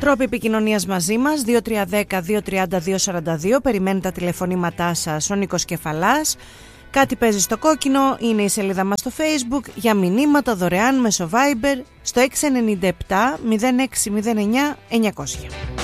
Τρόποι επικοινωνίας μαζί μας 2310-232-42. Περιμένει τα τηλεφωνήματά σας ο Νίκος Κεφαλάς. Κάτι παίζει στο κόκκινο, είναι η σελίδα μας στο Facebook. Για μηνύματα δωρεάν μέσω Viber στο 697 0609 900.